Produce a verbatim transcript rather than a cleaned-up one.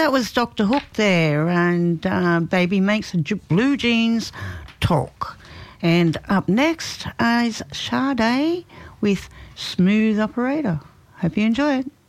that was Doctor Hook there, and uh, Baby Makes the Blue Jeans Talk. And up next is Sade with Smooth Operator. Hope you enjoy it.